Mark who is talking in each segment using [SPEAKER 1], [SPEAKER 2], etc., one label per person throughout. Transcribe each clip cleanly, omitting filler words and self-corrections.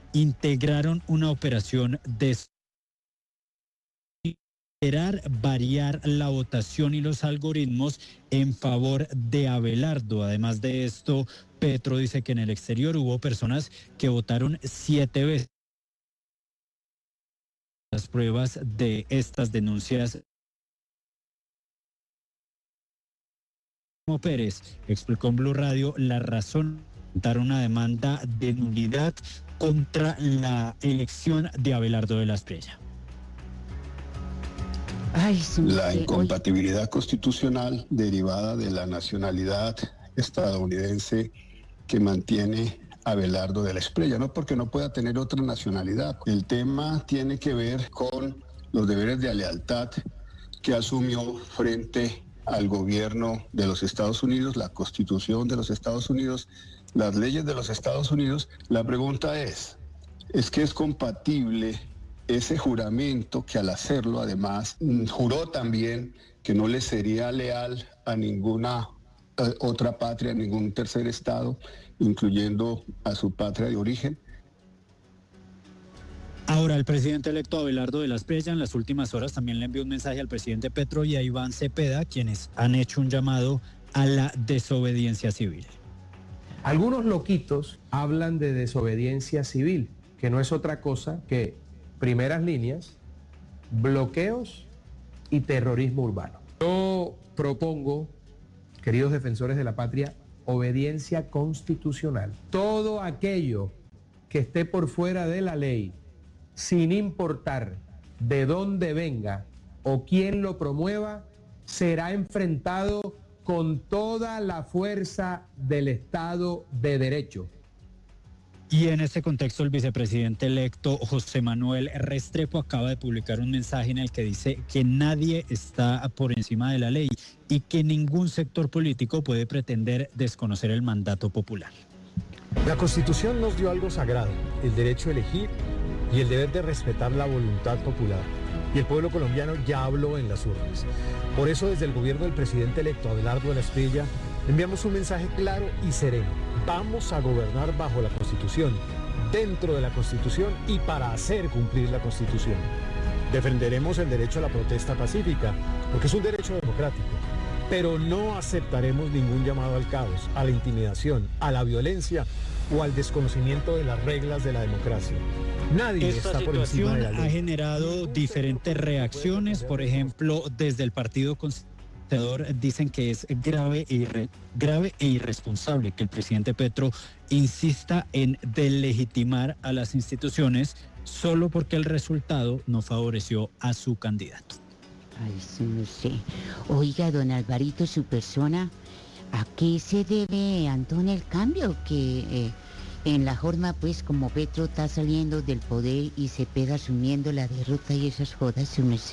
[SPEAKER 1] integraron una operación de variar la votación y los algoritmos en favor de Abelardo. Además de esto, Petro dice que en el exterior hubo personas que votaron 7 veces. Las pruebas de estas denuncias. Pérez explicó en Blue Radio la razón de dar una demanda de nulidad contra la elección de Abelardo de la Espriella.
[SPEAKER 2] La incompatibilidad constitucional derivada de la nacionalidad estadounidense que mantiene Abelardo de la Espriella, no porque no pueda tener otra nacionalidad. El tema tiene que ver con los deberes de lealtad que asumió frente al gobierno de los Estados Unidos, la Constitución de los Estados Unidos, las leyes de los Estados Unidos. La pregunta es que es compatible ese juramento que al hacerlo además juró también que no le sería leal a ninguna otra patria, a ningún tercer estado, incluyendo a su patria de origen.
[SPEAKER 1] Ahora, el presidente electo Abelardo de la Espriella en las últimas horas también le envió un mensaje al presidente Petro y a Iván Cepeda, quienes han hecho un llamado a la desobediencia civil.
[SPEAKER 3] Algunos loquitos hablan de desobediencia civil, que no es otra cosa que primeras líneas, bloqueos y terrorismo urbano. Yo propongo, queridos defensores de la patria, obediencia constitucional. Todo aquello que esté por fuera de la ley, sin importar de dónde venga o quién lo promueva, será enfrentado con toda la fuerza del Estado de Derecho.
[SPEAKER 1] Y en este contexto, el vicepresidente electo José Manuel Restrepo acaba de publicar un mensaje en el que dice que nadie está por encima de la ley y que ningún sector político puede pretender desconocer el mandato popular.
[SPEAKER 4] La Constitución nos dio algo sagrado, el derecho a elegir y el deber de respetar la voluntad popular. Y el pueblo colombiano ya habló en las urnas. Por eso, desde el gobierno del presidente electo Abelardo de la Espriella, enviamos un mensaje claro y sereno. Vamos a gobernar bajo la Constitución, dentro de la Constitución y para hacer cumplir la Constitución. Defenderemos el derecho a la protesta pacífica, porque es un derecho democrático, pero no aceptaremos ningún llamado al caos, a la intimidación, a la violencia o al desconocimiento de las reglas de la democracia. Nadie está por encima de la ley.
[SPEAKER 1] Esta situación ha generado diferentes reacciones, por ejemplo, desde el Partido Conservador dicen que es grave e irresponsable que el presidente Petro insista en delegitimar a las instituciones solo porque el resultado no favoreció a su candidato.
[SPEAKER 5] Ay, eso no sé. Oiga, don Alvarito, su persona, ¿a qué se debe, Antonio, el cambio? Que en la forma, pues, como Petro está saliendo del poder y Cepeda asumiendo la derrota y esas jodas, no sé.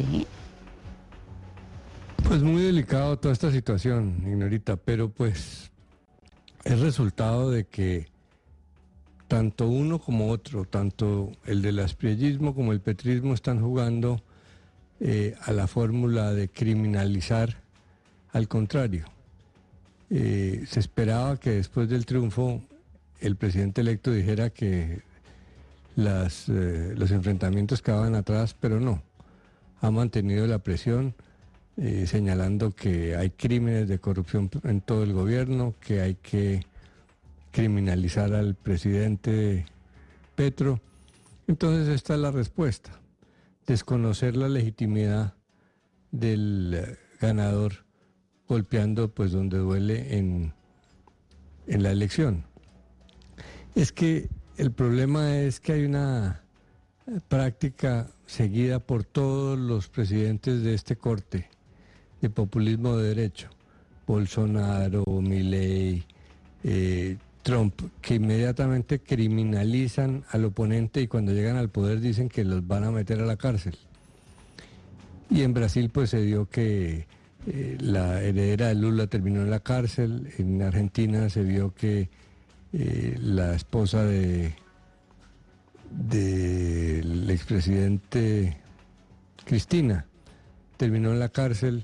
[SPEAKER 6] Pues muy delicado toda esta situación, Ignorita, pero pues es resultado de que tanto uno como otro, tanto el del aspriellismo como el petrismo están jugando a la fórmula de criminalizar al contrario. Se esperaba que después del triunfo el presidente electo dijera que los enfrentamientos quedaban atrás, pero no, ha mantenido la presión. Señalando que hay crímenes de corrupción en todo el gobierno, que hay que criminalizar al presidente Petro. Entonces esta es la respuesta, desconocer la legitimidad del ganador, golpeando pues donde duele en la elección. Es que el problema es que hay una práctica seguida por todos los presidentes de este corte, de populismo de derecho, Bolsonaro, Milei, Trump, que inmediatamente criminalizan al oponente y cuando llegan al poder dicen que los van a meter a la cárcel. Y en Brasil pues se dio que la heredera de Lula terminó en la cárcel, en Argentina se vio que la esposa del expresidente Cristina terminó en la cárcel.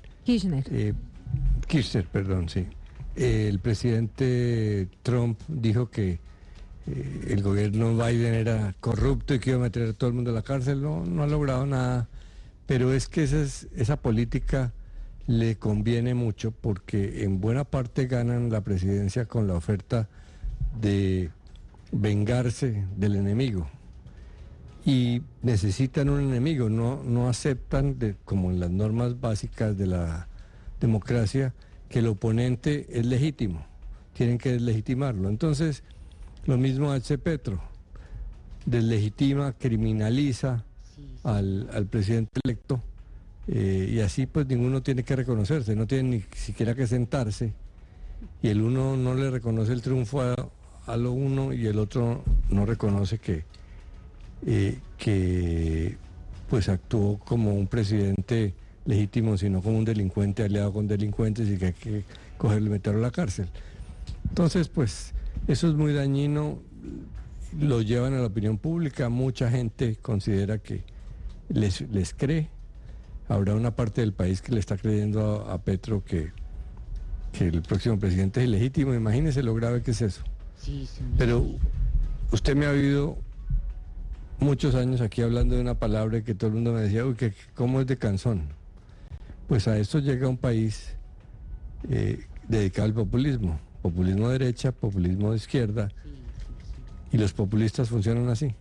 [SPEAKER 6] Kirchner, perdón, sí. El presidente Trump dijo que el gobierno Biden era corrupto y que iba a meter a todo el mundo a la cárcel, no ha logrado nada. Pero es que esa política le conviene mucho porque en buena parte ganan la presidencia con la oferta de vengarse del enemigo. Y necesitan un enemigo, no aceptan, como en las normas básicas de la democracia, que el oponente es legítimo, tienen que deslegitimarlo. Entonces, lo mismo hace Petro, deslegitima, criminaliza al presidente electo, y así pues ninguno tiene que reconocerse, no tiene ni siquiera que sentarse, y el uno no le reconoce el triunfo a lo uno y el otro no reconoce que pues actuó como un presidente legítimo, sino como un delincuente aliado con delincuentes y que hay que cogerlo y meterlo a la cárcel. Entonces, pues, eso es muy dañino, lo llevan a la opinión pública, mucha gente considera que les cree, habrá una parte del país que le está creyendo a Petro que el próximo presidente es ilegítimo, imagínense lo grave que es eso.
[SPEAKER 5] Sí, sí.
[SPEAKER 6] Pero usted me ha oído muchos años aquí hablando de una palabra que todo el mundo me decía, uy, que cómo es de cansón. Pues a esto llega un país dedicado al populismo de derecha, populismo de izquierda, y los populistas funcionan así.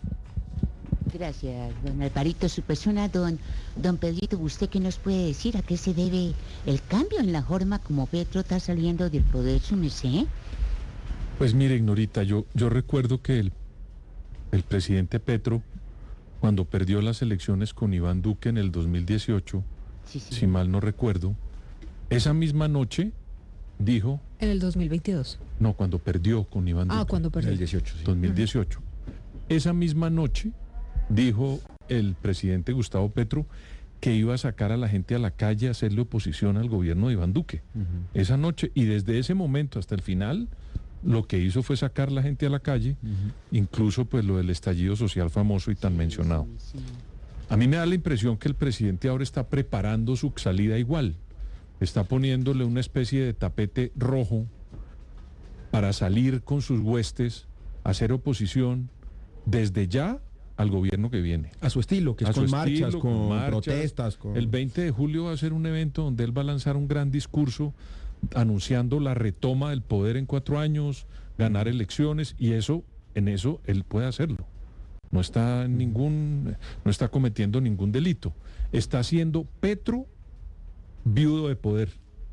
[SPEAKER 5] Gracias, don Alvarito, su persona. Don Pedrito, ¿usted qué nos puede decir? ¿A qué se debe el cambio en la forma como Petro está saliendo del poder, su merced?
[SPEAKER 7] Pues mire, Ignorita, yo recuerdo que el presidente Petro, cuando perdió las elecciones con Iván Duque en el 2018, si mal no recuerdo, esa misma noche dijo...
[SPEAKER 8] En el 2022.
[SPEAKER 7] No, cuando perdió con Iván Duque.
[SPEAKER 8] Cuando perdió.
[SPEAKER 7] En el 18, sí. 2018. Esa misma noche dijo el presidente Gustavo Petro que iba a sacar a la gente a la calle a hacerle oposición al gobierno de Iván Duque. Esa noche, y desde ese momento hasta el final, lo que hizo fue sacar a la gente a la calle, incluso pues lo del estallido social famoso y tan mencionado. A mí me da la impresión que el presidente ahora está preparando su salida igual, está poniéndole una especie de tapete rojo para salir con sus huestes, hacer oposición desde ya al gobierno que viene.
[SPEAKER 4] A su estilo, que es con marchas, con protestas.
[SPEAKER 7] El 20 de julio va a ser un evento donde él va a lanzar un gran discurso anunciando la retoma del poder en 4 años, ganar elecciones, y en eso él puede hacerlo. No está cometiendo ningún delito. Está siendo Petro viudo de poder.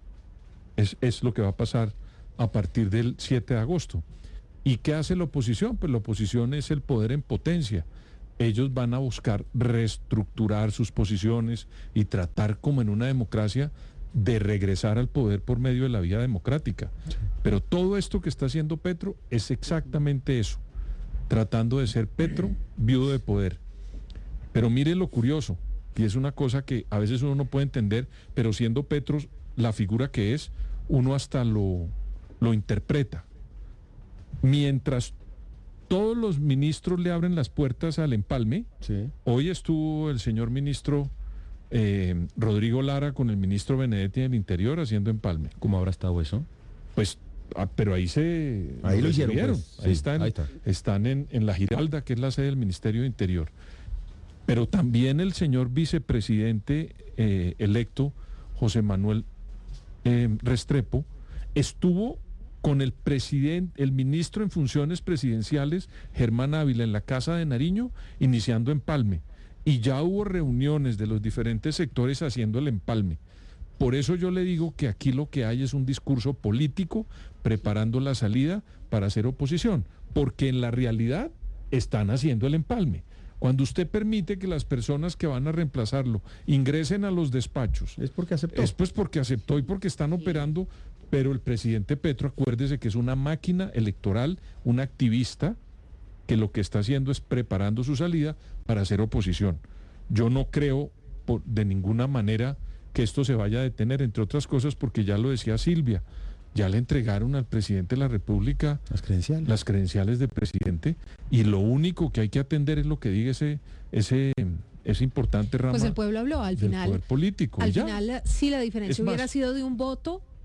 [SPEAKER 7] Es lo que va a pasar a partir del 7 de agosto. ¿Y qué hace la oposición? Pues la oposición es el poder en potencia. Ellos van a buscar reestructurar sus posiciones y tratar, como en una democracia, de regresar al poder por medio de la vía democrática. Sí. Pero todo esto que está haciendo Petro es exactamente eso, tratando de ser Petro viudo de poder. Pero mire lo curioso, y es una cosa que a veces uno no puede entender, pero siendo Petro la figura que es, uno hasta lo interpreta. Mientras todos los ministros le abren las puertas al empalme, sí. Hoy estuvo el señor ministro Rodrigo Lara con el ministro Benedetti del Interior haciendo empalme.
[SPEAKER 4] ¿Cómo habrá estado eso?
[SPEAKER 7] Pues, pero ahí lo hicieron. Pues, ahí están en la Giralda, que es la sede del Ministerio de Interior. Pero también el señor vicepresidente electo, José Manuel Restrepo, estuvo con el ministro en funciones presidenciales, Germán Ávila, en la Casa de Nariño, iniciando empalme. Y ya hubo reuniones de los diferentes sectores haciendo el empalme. Por eso yo le digo que aquí lo que hay es un discurso político preparando la salida para hacer oposición, porque en la realidad están haciendo el empalme. Cuando usted permite que las personas que van a reemplazarlo ingresen a los despachos,
[SPEAKER 4] es porque aceptó.
[SPEAKER 7] Es pues porque aceptó y porque están operando, pero el presidente Petro, acuérdese que es una máquina electoral, un activista, que lo que está haciendo es preparando su salida para hacer oposición. Yo no creo de ninguna manera que esto se vaya a detener, entre otras cosas porque ya lo decía Silvia, ya le entregaron al presidente de la República las credenciales de presidente, y lo único que hay que atender es lo que diga ese importante rama.
[SPEAKER 8] Pues el pueblo habló al final.
[SPEAKER 7] Poder político.
[SPEAKER 8] Al final, si la diferencia hubiera sido de un voto,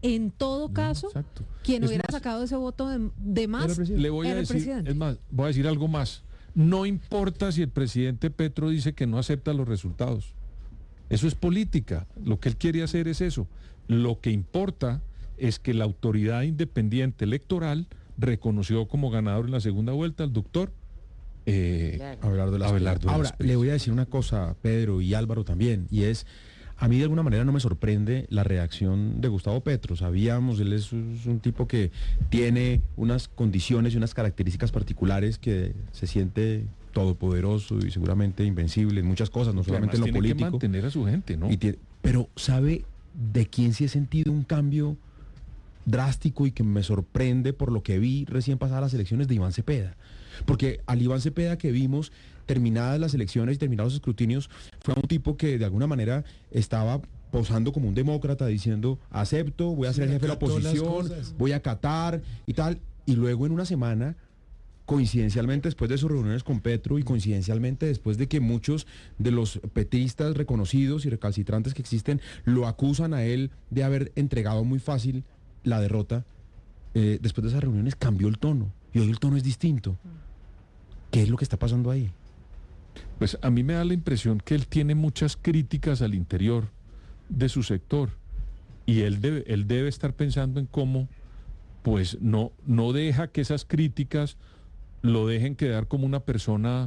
[SPEAKER 8] en todo caso,
[SPEAKER 7] exacto.
[SPEAKER 8] quien
[SPEAKER 7] Es
[SPEAKER 8] hubiera
[SPEAKER 7] más,
[SPEAKER 8] sacado ese voto de más
[SPEAKER 7] Le voy a
[SPEAKER 8] era el
[SPEAKER 7] decir,
[SPEAKER 8] presidente.
[SPEAKER 7] es más, voy a decir algo más. No importa si el presidente Petro dice que no acepta los resultados. Eso es política. Lo que él quiere hacer es eso. Lo que importa es que la autoridad independiente electoral reconoció como ganador en la segunda vuelta al doctor
[SPEAKER 9] Abelardo de las
[SPEAKER 7] Abelardo de las
[SPEAKER 9] Ahora,
[SPEAKER 7] Piedras.
[SPEAKER 9] le voy a decir una cosa, Pedro y Álvaro también, y es, a mí de alguna manera no me sorprende la reacción de Gustavo Petro. Sabíamos, él es un tipo que tiene unas condiciones y unas características particulares, que se siente todopoderoso y seguramente invencible en muchas cosas, no solamente en lo
[SPEAKER 7] tiene que
[SPEAKER 9] político.
[SPEAKER 7] mantener a su gente, ¿no?
[SPEAKER 9] Pero ¿sabe de quién sí he sentido un cambio drástico y que me sorprende por lo que vi recién pasadas las elecciones? De Iván Cepeda? Porque al Iván Cepeda que vimos terminadas las elecciones y terminados los escrutinios, fue un tipo que de alguna manera estaba posando como un demócrata, diciendo, acepto, voy a ser el jefe de la oposición, voy a acatar y tal, y luego en una semana, coincidencialmente después de sus reuniones con Petro y coincidencialmente después de que muchos de los petristas reconocidos y recalcitrantes que existen lo acusan a él de haber entregado muy fácil la derrota, después de esas reuniones cambió el tono, y hoy el tono es distinto. ¿Qué es lo que está pasando ahí?
[SPEAKER 7] Pues a mí me da la impresión que él tiene muchas críticas al interior de su sector y él debe estar pensando en cómo pues no deja que esas críticas lo dejen quedar como una persona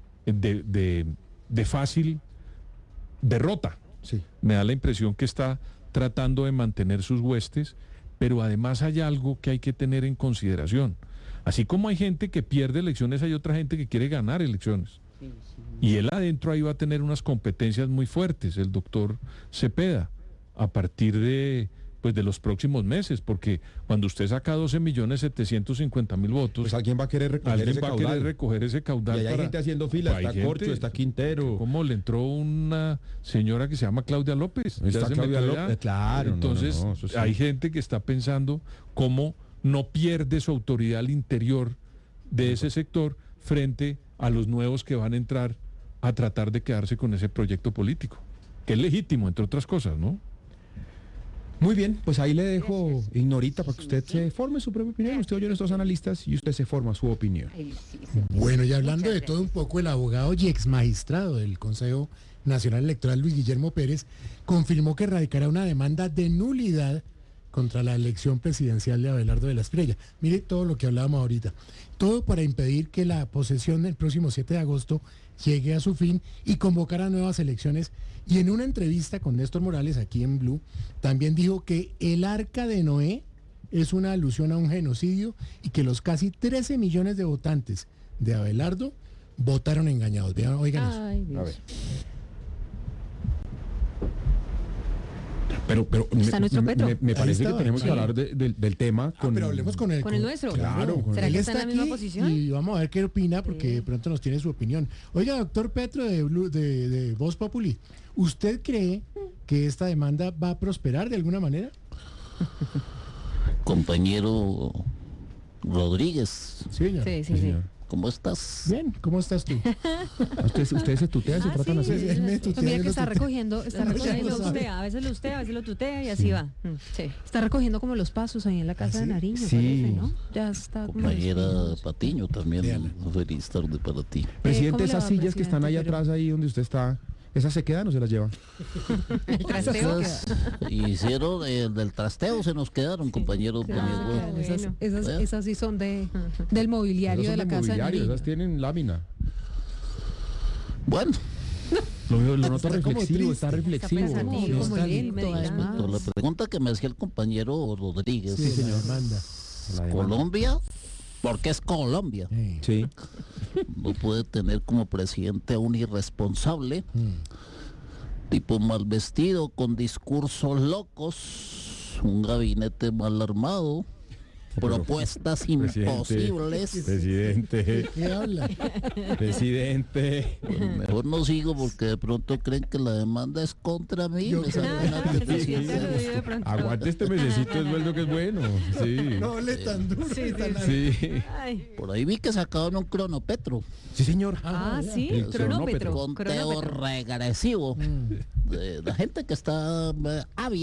[SPEAKER 7] de fácil derrota.
[SPEAKER 9] Sí.
[SPEAKER 7] Me da la impresión que está tratando de mantener sus huestes, pero además hay algo que hay que tener en consideración. Así como hay gente que pierde elecciones, hay otra gente que quiere ganar elecciones. Y él adentro ahí va a tener unas competencias muy fuertes, el doctor Cepeda, a partir de los próximos meses, porque cuando usted saca 12.750.000 votos,
[SPEAKER 9] Pues alguien va a querer
[SPEAKER 7] recoger ese caudal.
[SPEAKER 9] Y hay gente haciendo fila,
[SPEAKER 7] Hay
[SPEAKER 9] está
[SPEAKER 7] gente,
[SPEAKER 9] Corcho, está Quintero.
[SPEAKER 7] ¿Cómo le entró una señora que se llama Claudia López? Ya
[SPEAKER 9] Está
[SPEAKER 7] se
[SPEAKER 9] Claudia
[SPEAKER 7] metió
[SPEAKER 9] López,
[SPEAKER 7] allá.
[SPEAKER 9] claro.
[SPEAKER 7] Entonces,
[SPEAKER 9] eso sí.
[SPEAKER 7] hay gente que está pensando cómo no pierde su autoridad al interior de ese sector frente a los nuevos que van a entrar a tratar de quedarse con ese proyecto político, que es legítimo, entre otras cosas, ¿no?
[SPEAKER 9] Muy bien, pues ahí le dejo, Ignorita, para que usted se forme su propia opinión. Usted oye a nuestros analistas y usted se forma su opinión.
[SPEAKER 10] Bueno, y hablando de todo un poco, el abogado y ex magistrado del Consejo Nacional Electoral, Luis Guillermo Pérez, confirmó que radicará una demanda de nulidad contra la elección presidencial de Abelardo de la Espriella. Mire todo lo que hablábamos ahorita. Todo para impedir que la posesión del próximo 7 de agosto llegue a su fin y convocar a nuevas elecciones. Y en una entrevista con Néstor Morales aquí en Blue, también dijo que el Arca de Noé es una alusión a un genocidio y que los casi 13 millones de votantes de Abelardo votaron engañados. Vean, oigan eso.
[SPEAKER 8] Ay, Dios.
[SPEAKER 9] A ver. Pero
[SPEAKER 8] Está nuestro Petro.
[SPEAKER 9] me parece que
[SPEAKER 10] estaba,
[SPEAKER 9] tenemos que
[SPEAKER 10] sí.
[SPEAKER 9] hablar del tema con...
[SPEAKER 10] Pero hablemos con el
[SPEAKER 8] nuestro.
[SPEAKER 10] Claro,
[SPEAKER 9] con
[SPEAKER 8] ¿Será
[SPEAKER 10] él
[SPEAKER 8] que está en la misma
[SPEAKER 10] aquí
[SPEAKER 8] posición?
[SPEAKER 10] y vamos a ver qué opina, porque de pronto nos tiene su opinión. Oiga, doctor Petro de Voz Populi, ¿usted cree que esta demanda va a prosperar de alguna manera?
[SPEAKER 11] Compañero Rodríguez,
[SPEAKER 10] Sí, señor.
[SPEAKER 8] Sí, sí,
[SPEAKER 9] Sí,
[SPEAKER 8] sí.
[SPEAKER 9] señor.
[SPEAKER 11] ¿cómo estás?
[SPEAKER 10] Bien, ¿cómo estás tú?
[SPEAKER 9] Ustedes se tutean, se tratan
[SPEAKER 8] sí,
[SPEAKER 9] así.
[SPEAKER 10] Él me
[SPEAKER 8] pues
[SPEAKER 10] tutea,
[SPEAKER 8] mira
[SPEAKER 10] yo
[SPEAKER 8] que
[SPEAKER 10] lo
[SPEAKER 8] está
[SPEAKER 10] tuteo.
[SPEAKER 8] recogiendo,
[SPEAKER 10] Ya lo sabe.
[SPEAKER 8] a veces lo tutea, a veces lo tutea y así va. Sí. Está recogiendo como los pasos ahí en la casa
[SPEAKER 10] ¿Ah,
[SPEAKER 8] de
[SPEAKER 10] sí?
[SPEAKER 8] Nariño,
[SPEAKER 9] Sí.
[SPEAKER 8] parece, ¿no? Ya está como
[SPEAKER 11] Compañera
[SPEAKER 8] despeinado.
[SPEAKER 11] Patiño, también
[SPEAKER 10] Diana.
[SPEAKER 11] feliz tarde para ti.
[SPEAKER 9] Presidente,
[SPEAKER 8] ¿cómo le
[SPEAKER 9] esas
[SPEAKER 8] va,
[SPEAKER 9] sillas que están ahí
[SPEAKER 8] presidente?
[SPEAKER 9] atrás, ahí donde usted está, ¿esas se quedan o se las llevan?
[SPEAKER 8] El trasteo.
[SPEAKER 11] Hicieron del trasteo, se nos quedaron, compañeros.
[SPEAKER 8] Claro,
[SPEAKER 11] conmigo.
[SPEAKER 8] esas sí son del mobiliario
[SPEAKER 9] Esas
[SPEAKER 8] de
[SPEAKER 9] son
[SPEAKER 8] la casa de
[SPEAKER 9] mobiliario,
[SPEAKER 8] Nariño.
[SPEAKER 9] esas tienen lámina.
[SPEAKER 11] Bueno,
[SPEAKER 9] Lo noto
[SPEAKER 10] Está como
[SPEAKER 9] reflexivo,
[SPEAKER 10] triste.
[SPEAKER 9] está reflexivo.
[SPEAKER 8] Está pensativo,
[SPEAKER 10] Como
[SPEAKER 8] como lento,
[SPEAKER 10] nostálgico,
[SPEAKER 8] además.
[SPEAKER 11] respecto a la pregunta que me hacía el compañero Rodríguez,
[SPEAKER 10] Sí, señor, manda.
[SPEAKER 9] La demanda.
[SPEAKER 11] Colombia, porque es Colombia,
[SPEAKER 9] Sí.
[SPEAKER 11] no puede tener como presidente a un irresponsable, tipo mal vestido, con discursos locos, un gabinete mal armado, propuestas imposibles.
[SPEAKER 9] Presidente,
[SPEAKER 10] ¿Qué habla?
[SPEAKER 9] presidente.
[SPEAKER 11] Pues mejor no sigo porque de pronto creen que la demanda es contra mí.
[SPEAKER 10] Yo
[SPEAKER 11] Me salen a
[SPEAKER 8] Se
[SPEAKER 11] decir,
[SPEAKER 8] siente aludido de pronto.
[SPEAKER 9] Aguante este mesecito, es bueno que es bueno. Sí.
[SPEAKER 10] No le tan duro.
[SPEAKER 8] Sí,
[SPEAKER 10] tan
[SPEAKER 8] sí,
[SPEAKER 9] Sí.
[SPEAKER 8] Ay.
[SPEAKER 11] Por ahí vi que sacaban un cronopetro,
[SPEAKER 9] Sí, señor.
[SPEAKER 8] Ah,
[SPEAKER 10] ya.
[SPEAKER 8] sí,
[SPEAKER 9] El
[SPEAKER 8] cronómetro.
[SPEAKER 11] conteo
[SPEAKER 8] Cronómetro.
[SPEAKER 11] regresivo de la gente que está ávida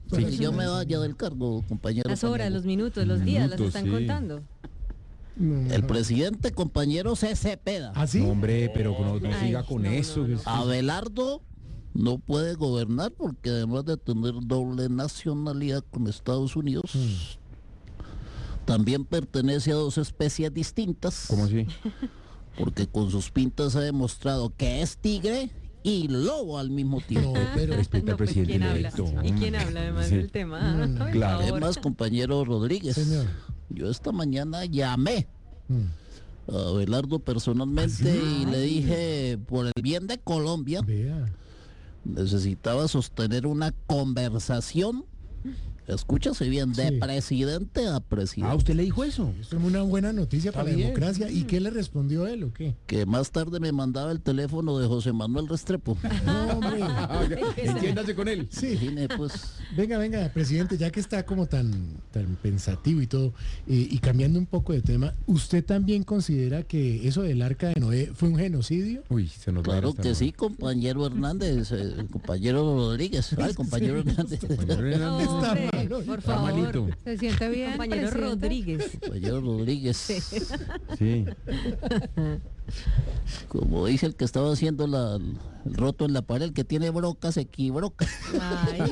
[SPEAKER 11] Sí, yo me vaya del cargo, compañero.
[SPEAKER 8] Las horas, los minutos, los días, las están contando.
[SPEAKER 11] El presidente, compañero Cepeda.
[SPEAKER 10] ¿Ah, sí?
[SPEAKER 9] No, hombre, pero no siga con eso.
[SPEAKER 11] Abelardo no puede gobernar porque además de tener doble nacionalidad con Estados Unidos, también pertenece a dos especies distintas.
[SPEAKER 9] ¿Cómo así?
[SPEAKER 11] Porque con sus pintas ha demostrado que es tigre y lobo al mismo tiempo.
[SPEAKER 10] No, pero
[SPEAKER 9] respeta al presidente
[SPEAKER 8] ¿quién habla?
[SPEAKER 9] electo.
[SPEAKER 8] ¿Y quién habla además
[SPEAKER 9] Sí.
[SPEAKER 8] del tema? Por
[SPEAKER 9] Claro.
[SPEAKER 8] favor.
[SPEAKER 11] Además, compañero Rodríguez,
[SPEAKER 10] Señor.
[SPEAKER 11] yo esta mañana llamé
[SPEAKER 10] Mm.
[SPEAKER 11] a Abelardo personalmente y le dije, por el bien de Colombia,
[SPEAKER 10] Vea.
[SPEAKER 11] necesitaba sostener una conversación, escúchase bien, de
[SPEAKER 10] Sí.
[SPEAKER 11] presidente a presidente.
[SPEAKER 9] Ah, ¿usted le dijo eso?
[SPEAKER 10] Esto es una buena noticia para la
[SPEAKER 9] bien.
[SPEAKER 10] democracia. ¿Y qué le respondió él o qué?
[SPEAKER 11] Que más tarde me mandaba el teléfono de José Manuel Restrepo.
[SPEAKER 10] No, hombre.
[SPEAKER 9] Entiéndase con él.
[SPEAKER 10] Sí.
[SPEAKER 11] Imagine, pues,
[SPEAKER 10] Venga, presidente, ya que está como tan pensativo y todo, y cambiando un poco de tema, ¿usted también considera que eso del Arca de Noé fue un genocidio?
[SPEAKER 9] Uy, se nos va a ir
[SPEAKER 11] claro
[SPEAKER 9] hasta
[SPEAKER 11] que
[SPEAKER 9] luego.
[SPEAKER 11] sí, compañero Hernández, compañero Rodríguez, ay, compañero Hernández,
[SPEAKER 9] Compañero Hernández.
[SPEAKER 8] Hombre,
[SPEAKER 10] malo.
[SPEAKER 8] por
[SPEAKER 9] Está
[SPEAKER 8] favor.
[SPEAKER 9] malito.
[SPEAKER 12] ¿Se siente bien,
[SPEAKER 8] Compañero
[SPEAKER 12] presidente?
[SPEAKER 8] Rodríguez.
[SPEAKER 11] compañero Rodríguez.
[SPEAKER 9] Sí.
[SPEAKER 11] Como dice el que estaba haciendo el roto en la pared, el que tiene broca se equivocca.
[SPEAKER 8] Ay,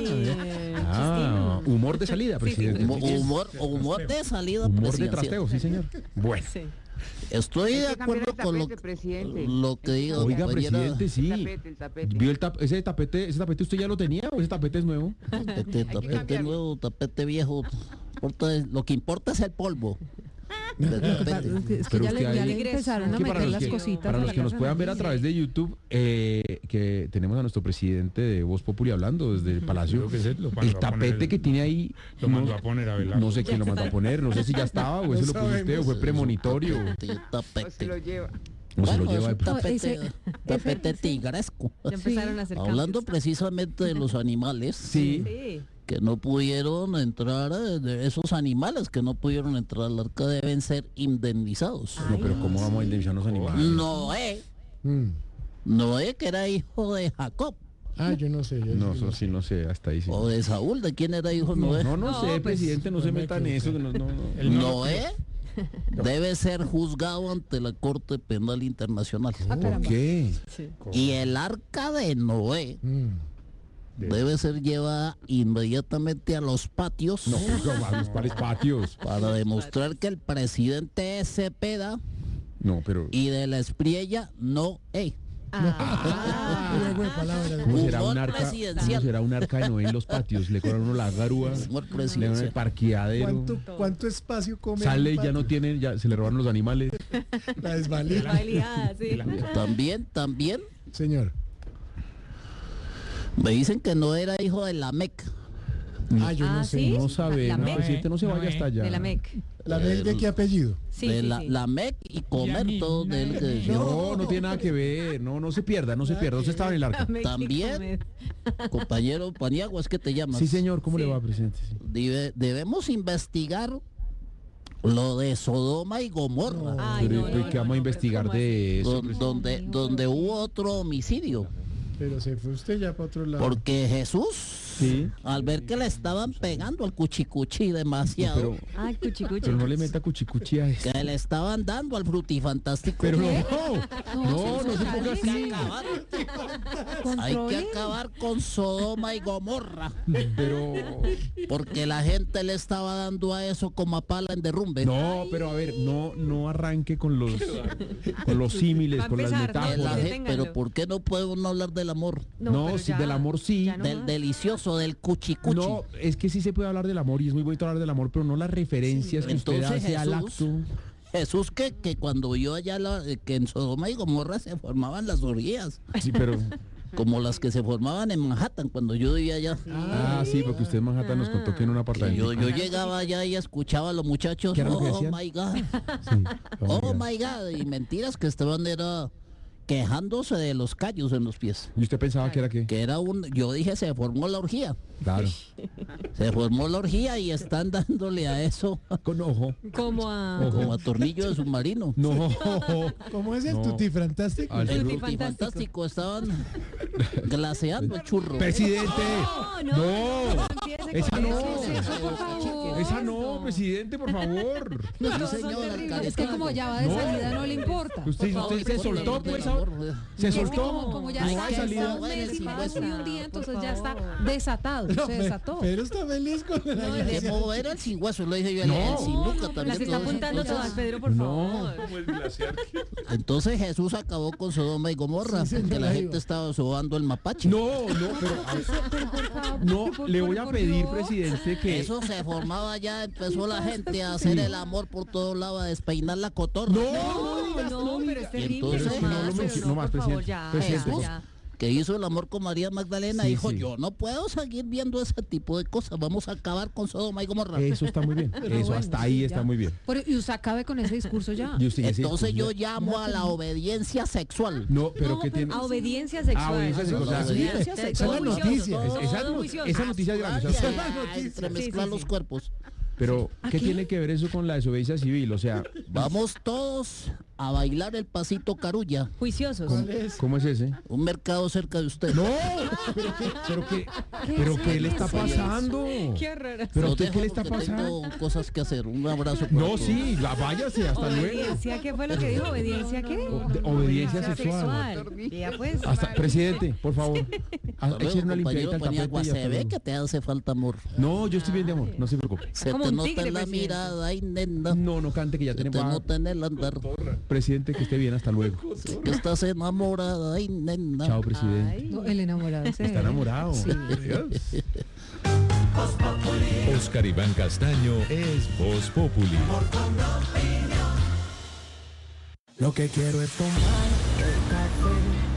[SPEAKER 9] Ah, humor de salida, presidente.
[SPEAKER 11] Humor de salida
[SPEAKER 9] Humor de
[SPEAKER 11] presidencial.
[SPEAKER 9] trasteo, sí, señor. Bueno.
[SPEAKER 8] sí.
[SPEAKER 11] Estoy de
[SPEAKER 12] Hay que cambiar
[SPEAKER 11] acuerdo
[SPEAKER 12] el
[SPEAKER 11] con
[SPEAKER 12] tapete, presidente.
[SPEAKER 11] lo que diga
[SPEAKER 9] Oiga,
[SPEAKER 11] compañera.
[SPEAKER 9] presidente, sí.
[SPEAKER 12] El tapete.
[SPEAKER 9] ¿Vio ese tapete usted ya lo tenía o ese tapete es nuevo?
[SPEAKER 11] Tapete
[SPEAKER 12] cambiarlo.
[SPEAKER 11] nuevo, tapete viejo. Lo que importa es el polvo. del tapete.
[SPEAKER 12] Es que
[SPEAKER 9] Pero
[SPEAKER 12] ya
[SPEAKER 9] es que
[SPEAKER 12] le
[SPEAKER 9] hay-
[SPEAKER 12] empezaron a
[SPEAKER 9] que
[SPEAKER 12] meter las cositas.
[SPEAKER 9] para
[SPEAKER 12] a
[SPEAKER 9] los
[SPEAKER 12] la
[SPEAKER 9] que nos
[SPEAKER 12] casa
[SPEAKER 9] puedan ver a
[SPEAKER 12] María.
[SPEAKER 9] través de YouTube, que tenemos a nuestro presidente de Voz Populi hablando desde el Palacio.
[SPEAKER 7] Creo que sí, lo mandó
[SPEAKER 9] El
[SPEAKER 7] a poner
[SPEAKER 9] tapete
[SPEAKER 7] el-
[SPEAKER 9] que tiene ahí,
[SPEAKER 7] Lo mandó a poner a velar.
[SPEAKER 9] no sé quién lo mandó a poner, no sé si ya estaba o eso lo puso usted o fue premonitorio.
[SPEAKER 11] Tapete.
[SPEAKER 12] O se lo lleva.
[SPEAKER 9] No se lo
[SPEAKER 11] Bueno,
[SPEAKER 9] lleva
[SPEAKER 11] es un
[SPEAKER 9] de
[SPEAKER 11] tapete, tapete tigresco.
[SPEAKER 8] Ya empezaron a hacer
[SPEAKER 11] Hablando
[SPEAKER 8] cambios.
[SPEAKER 11] precisamente de los animales.
[SPEAKER 9] Sí.
[SPEAKER 8] Sí.
[SPEAKER 11] Que no pudieron entrar, de esos animales que no pudieron entrar al arca deben ser indemnizados.
[SPEAKER 9] No, pero ¿cómo vamos a indemnizar los animales?
[SPEAKER 11] Noé,
[SPEAKER 10] Mm.
[SPEAKER 11] Noé que era hijo de Jacob,
[SPEAKER 10] Ah, yo no sé. yo
[SPEAKER 9] No,
[SPEAKER 10] sí
[SPEAKER 9] eso sí, no sé, hasta ahí sí.
[SPEAKER 11] o de Saúl, ¿de quién era hijo Noé?
[SPEAKER 9] No, no
[SPEAKER 8] No,
[SPEAKER 9] sé,
[SPEAKER 8] pues,
[SPEAKER 9] presidente, no se
[SPEAKER 10] no me
[SPEAKER 9] meta en eso. que no.
[SPEAKER 11] Noé debe ser juzgado ante la Corte Penal Internacional.
[SPEAKER 9] ¿Por qué?
[SPEAKER 11] Y el arca de Noé
[SPEAKER 10] Mm.
[SPEAKER 11] debe ser llevada inmediatamente a los patios
[SPEAKER 9] No, pero a los pares patios.
[SPEAKER 11] para demostrar que el presidente es Cepeda
[SPEAKER 9] No, pero...
[SPEAKER 11] y de la Espriella no
[SPEAKER 10] Juego de palabras.
[SPEAKER 9] ¿Cómo será
[SPEAKER 11] Humor
[SPEAKER 9] un arca? ¿Cómo
[SPEAKER 11] presidencial.
[SPEAKER 9] será un arca de Noé en los patios? Le cobran uno la grúa,
[SPEAKER 11] Humor
[SPEAKER 9] le dan el
[SPEAKER 11] presidencial.
[SPEAKER 9] parqueadero,
[SPEAKER 10] ¿Cuánto espacio come?
[SPEAKER 9] sale y
[SPEAKER 10] un
[SPEAKER 9] ya no
[SPEAKER 10] patio?
[SPEAKER 9] tiene, ya se le roban los animales.
[SPEAKER 10] La desvalida.
[SPEAKER 8] Bailada, sí.
[SPEAKER 11] También
[SPEAKER 10] Señor.
[SPEAKER 11] me dicen que no era hijo de Lamec.
[SPEAKER 10] Ah, yo no
[SPEAKER 8] Ah,
[SPEAKER 10] sé.
[SPEAKER 8] ¿sí?
[SPEAKER 9] No sabe,
[SPEAKER 8] La
[SPEAKER 9] no,
[SPEAKER 8] Mec.
[SPEAKER 9] presidente, no se vaya hasta allá.
[SPEAKER 8] De la MEC.
[SPEAKER 10] ¿La de qué apellido?
[SPEAKER 8] Sí,
[SPEAKER 11] de
[SPEAKER 8] sí,
[SPEAKER 11] la,
[SPEAKER 8] sí.
[SPEAKER 11] Lamec y comer todo de él. que decía.
[SPEAKER 9] No, no tiene nada que ver, no se pierda, no se pierda, usted estaba en el arca.
[SPEAKER 8] MEC y
[SPEAKER 11] También.
[SPEAKER 8] comer.
[SPEAKER 11] Compañero Paniagua, es que te llamas.
[SPEAKER 9] Sí, señor, ¿cómo le
[SPEAKER 8] Sí.
[SPEAKER 9] va, presidente? Sí.
[SPEAKER 11] Debemos investigar lo de Sodoma y Gomorra,
[SPEAKER 8] Ay,
[SPEAKER 9] Pero,
[SPEAKER 8] no,
[SPEAKER 9] ¿y
[SPEAKER 8] no,
[SPEAKER 9] qué
[SPEAKER 8] no,
[SPEAKER 9] vamos a
[SPEAKER 8] no,
[SPEAKER 9] investigar
[SPEAKER 8] ¿cómo
[SPEAKER 9] de eso?
[SPEAKER 11] donde hubo otro homicidio.
[SPEAKER 10] Pero se fue usted ya para otro lado.
[SPEAKER 11] Porque Jesús,
[SPEAKER 9] Sí.
[SPEAKER 11] al ver que le estaban pegando al cuchicuchi demasiado,
[SPEAKER 9] Pero,
[SPEAKER 8] Ay, cuchicuchi.
[SPEAKER 9] pero no le meta cuchicuchi a eso.
[SPEAKER 11] que le estaban dando al frutifantástico.
[SPEAKER 9] Pero no se ponga así.
[SPEAKER 11] Hay que acabar con Sodoma y Gomorra,
[SPEAKER 9] Pero,
[SPEAKER 11] porque la gente le estaba dando a eso como a pala en derrumbe.
[SPEAKER 9] no, pero a ver, no arranque con los símiles,
[SPEAKER 8] Va a
[SPEAKER 9] con las
[SPEAKER 8] empezar, ¿no?
[SPEAKER 11] Que la
[SPEAKER 9] metáforas.
[SPEAKER 11] gente-
[SPEAKER 8] Deténganlo.
[SPEAKER 11] pero ¿por qué no podemos no hablar del amor?
[SPEAKER 9] No,
[SPEAKER 8] pero
[SPEAKER 9] sí,
[SPEAKER 8] ya,
[SPEAKER 9] del amor sí.
[SPEAKER 8] ya no
[SPEAKER 11] Del
[SPEAKER 8] más.
[SPEAKER 11] delicioso, del cuchicuchi.
[SPEAKER 9] No, es que sí se puede hablar del amor y es muy bonito hablar del amor, pero no las referencias que usted
[SPEAKER 11] Entonces
[SPEAKER 9] hace al
[SPEAKER 11] Jesús-
[SPEAKER 9] acto.
[SPEAKER 11] Jesús que cuando vio allá que en Sodoma y Gomorra se formaban las orgías,
[SPEAKER 9] Sí, pero...
[SPEAKER 11] como las que se formaban en Manhattan cuando yo vivía allá.
[SPEAKER 9] Ah, sí, porque usted en Manhattan nos contó que en un
[SPEAKER 11] Que
[SPEAKER 9] apartamento.
[SPEAKER 11] yo llegaba allá y escuchaba a los muchachos,
[SPEAKER 9] ¿Qué era lo que
[SPEAKER 11] oh
[SPEAKER 9] decían?
[SPEAKER 11] my God,
[SPEAKER 9] Sí.
[SPEAKER 11] oh my God, y mentiras que estaban era quejándose de los callos en los pies.
[SPEAKER 9] ¿Y usted pensaba que era qué?
[SPEAKER 11] Que era yo dije, se formó la orgía.
[SPEAKER 9] Claro.
[SPEAKER 11] Se formó la orgía y están dándole a eso
[SPEAKER 9] Con ojo.
[SPEAKER 8] Como a...
[SPEAKER 11] como a tornillo de submarino.
[SPEAKER 9] No.
[SPEAKER 10] ¿Cómo es el
[SPEAKER 9] No.
[SPEAKER 10] tutti fantástico?
[SPEAKER 9] Al-
[SPEAKER 11] El
[SPEAKER 8] Tutti
[SPEAKER 11] frutifantástico estaban glaseando el churro.
[SPEAKER 9] Presidente.
[SPEAKER 8] No,
[SPEAKER 9] Esa no.
[SPEAKER 8] Eso, por favor.
[SPEAKER 9] Esa no, presidente, por favor.
[SPEAKER 8] No,
[SPEAKER 11] Sí,
[SPEAKER 8] son
[SPEAKER 11] señor,
[SPEAKER 8] terribles.
[SPEAKER 11] alcalde.
[SPEAKER 8] Es que como ya va de
[SPEAKER 9] No.
[SPEAKER 8] salida no le importa.
[SPEAKER 9] Usted se soltó, pues, se
[SPEAKER 8] Es que
[SPEAKER 9] soltó.
[SPEAKER 8] como ya
[SPEAKER 9] No
[SPEAKER 8] está
[SPEAKER 9] va de salida.
[SPEAKER 8] un mes y más y un día, entonces
[SPEAKER 12] por
[SPEAKER 8] ya está
[SPEAKER 12] favor.
[SPEAKER 8] desatado, se desató.
[SPEAKER 10] Pero está feliz con la
[SPEAKER 11] De
[SPEAKER 10] gracia.
[SPEAKER 11] mover el sin hueso, lo dije yo,
[SPEAKER 9] No.
[SPEAKER 11] el sin nuca
[SPEAKER 12] Las
[SPEAKER 11] también.
[SPEAKER 12] está apuntando todas, Pedro, por favor.
[SPEAKER 11] Entonces Jesús acabó con Sodoma y Gomorra,
[SPEAKER 10] Sí, señor,
[SPEAKER 11] porque la
[SPEAKER 10] ahí
[SPEAKER 11] gente
[SPEAKER 10] va.
[SPEAKER 11] estaba sobando el mapache.
[SPEAKER 9] No,
[SPEAKER 8] Pero por favor,
[SPEAKER 9] no, le voy a
[SPEAKER 8] por
[SPEAKER 9] pedir,
[SPEAKER 8] Dios.
[SPEAKER 9] presidente, que...
[SPEAKER 11] Eso se formaba ya, empezó la gente a hacer el amor por todos lados, a despeinar la cotorra.
[SPEAKER 12] No, pero es terrible.
[SPEAKER 11] entonces,
[SPEAKER 12] no
[SPEAKER 11] no lo
[SPEAKER 12] más, pero
[SPEAKER 9] menciono más,
[SPEAKER 12] por favor,
[SPEAKER 9] presidente.
[SPEAKER 12] ya,
[SPEAKER 9] Presidente,
[SPEAKER 12] ya,
[SPEAKER 11] ya.
[SPEAKER 12] ya.
[SPEAKER 11] Que hizo el amor con María Magdalena,
[SPEAKER 9] Sí,
[SPEAKER 11] dijo,
[SPEAKER 9] sí.
[SPEAKER 11] yo no puedo seguir viendo ese tipo de cosas, vamos a acabar con Sodoma y Gomorra.
[SPEAKER 9] Eso está muy bien. Eso
[SPEAKER 8] bueno,
[SPEAKER 9] hasta
[SPEAKER 8] sí,
[SPEAKER 9] ahí
[SPEAKER 8] ya.
[SPEAKER 9] está muy bien.
[SPEAKER 8] Y usted acabe con ese discurso ya.
[SPEAKER 9] Y usted dice,
[SPEAKER 11] Entonces
[SPEAKER 9] pues,
[SPEAKER 11] yo llamo a la obediencia sexual.
[SPEAKER 9] No, pero
[SPEAKER 12] No,
[SPEAKER 9] ¿qué tiene?
[SPEAKER 12] a obediencia sexual.
[SPEAKER 9] obediencia sexual.
[SPEAKER 11] La obediencia
[SPEAKER 12] Todo
[SPEAKER 11] sexual.
[SPEAKER 10] Esa es la
[SPEAKER 12] juicioso,
[SPEAKER 10] noticia.
[SPEAKER 12] todo
[SPEAKER 9] Esa,
[SPEAKER 12] juicioso.
[SPEAKER 9] esa noticia es grande. o sea,
[SPEAKER 11] Entremezclar
[SPEAKER 12] Sí, sí,
[SPEAKER 11] los
[SPEAKER 12] sí.
[SPEAKER 11] cuerpos.
[SPEAKER 9] pero, ¿qué
[SPEAKER 8] ¿Aquí?
[SPEAKER 9] tiene que ver eso con la desobediencia civil? O sea,
[SPEAKER 11] Vamos todos a bailar el pasito carulla.
[SPEAKER 12] Juiciosos.
[SPEAKER 9] ¿cómo es ese?
[SPEAKER 11] Un mercado cerca de usted.
[SPEAKER 9] No, pero ¿qué le está pasando?
[SPEAKER 12] Qué horror.
[SPEAKER 9] ¿Pero a
[SPEAKER 11] Lo
[SPEAKER 9] usted
[SPEAKER 11] dejo
[SPEAKER 9] qué le está
[SPEAKER 11] porque
[SPEAKER 9] pasando?
[SPEAKER 11] tengo cosas que hacer. Un abrazo. para
[SPEAKER 9] No,
[SPEAKER 11] todos.
[SPEAKER 9] sí, váyase, hasta luego.
[SPEAKER 12] ¿Obediencia? ¿Qué fue lo que dijo? ¿Obediencia qué?
[SPEAKER 9] Obediencia sexual.
[SPEAKER 12] Ya pues.
[SPEAKER 9] Hasta, presidente, por favor,
[SPEAKER 11] Hasta luego,
[SPEAKER 9] echen una
[SPEAKER 11] compañero
[SPEAKER 9] limpiadita al
[SPEAKER 11] Paniagua,
[SPEAKER 9] tapete y hasta
[SPEAKER 11] se ve
[SPEAKER 9] luego.
[SPEAKER 11] que te hace falta amor.
[SPEAKER 9] No, yo estoy bien de amor, no se preocupe.
[SPEAKER 11] Se
[SPEAKER 12] Como
[SPEAKER 11] te
[SPEAKER 12] un
[SPEAKER 11] nota
[SPEAKER 12] tigre,
[SPEAKER 11] en la
[SPEAKER 12] presidente.
[SPEAKER 11] mirada, ay, nena.
[SPEAKER 9] No cante que ya
[SPEAKER 11] Se te
[SPEAKER 9] tenemos...
[SPEAKER 11] nota en el andar.
[SPEAKER 9] Presidente, que esté bien, hasta luego.
[SPEAKER 11] Que estás enamorada, ay, nena.
[SPEAKER 9] Chao, presidente.
[SPEAKER 12] Ay.
[SPEAKER 8] No, el enamorado.
[SPEAKER 9] Está enamorado. Adiós.
[SPEAKER 13] Oscar Iván Castaño es Voz Populi.
[SPEAKER 14] Lo que quiero es tomar el café